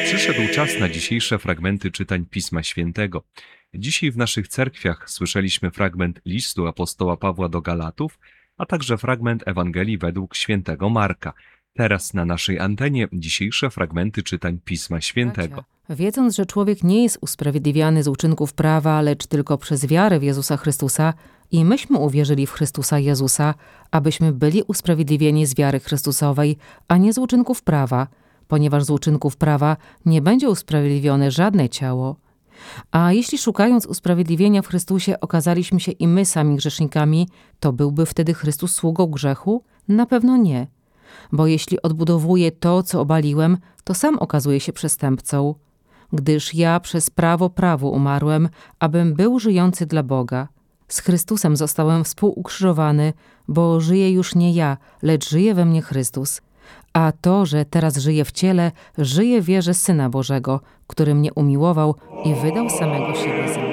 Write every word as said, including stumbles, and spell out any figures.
Przyszedł czas na dzisiejsze fragmenty czytań Pisma Świętego. Dzisiaj w naszych cerkwiach słyszeliśmy fragment listu apostoła Pawła do Galatów, a także fragment Ewangelii według świętego Marka. Teraz na naszej antenie dzisiejsze fragmenty czytań Pisma Świętego. Wiedząc, że człowiek nie jest usprawiedliwiany z uczynków prawa, lecz tylko przez wiarę w Jezusa Chrystusa, i myśmy uwierzyli w Chrystusa Jezusa, abyśmy byli usprawiedliwieni z wiary Chrystusowej, a nie z uczynków prawa, ponieważ z uczynków prawa nie będzie usprawiedliwione żadne ciało. A jeśli szukając usprawiedliwienia w Chrystusie okazaliśmy się i my sami grzesznikami, to byłby wtedy Chrystus sługą grzechu? Na pewno nie. Bo jeśli odbudowuję to, co obaliłem, to sam okazuję się przestępcą. Gdyż ja przez prawo prawu umarłem, abym był żyjący dla Boga. Z Chrystusem zostałem współukrzyżowany, bo żyję już nie ja, lecz żyje we mnie Chrystus. A to, że teraz żyję w ciele, żyję w wierze Syna Bożego, który mnie umiłował i wydał samego siebie za mnie.